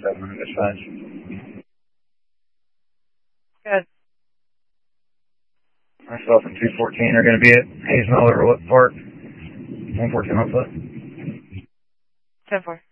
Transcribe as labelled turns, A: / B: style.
A: 7 dispatch.
B: Good.
A: Myself and 214 are going to be at Hayes Miller Park. 114 on foot.
B: 10-4.